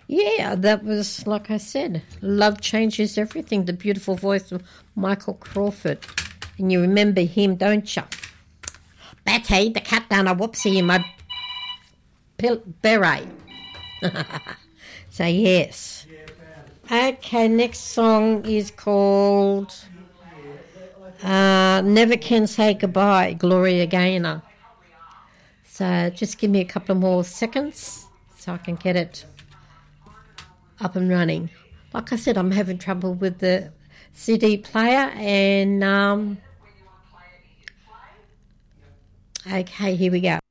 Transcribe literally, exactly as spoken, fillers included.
Yeah, that was, like I said, Love Changes Everything, the beautiful voice of Michael Crawford. And you remember him, don't you? Betty, the cat done a whoopsie in my pil- beret. So, yes. Okay, next song is called uh, Never Can Say Goodbye, Gloria Gaynor. So just give me a couple more seconds so I can get it up and running. Like I said, I'm having trouble with the C D player and... Um, okay, here we go.